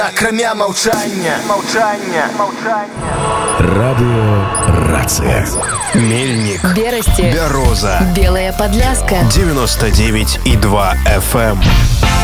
акрамя маўчання. Радиорация. Мельник. Берасти. Бяроза. Белая Подляска. 99,2 FM.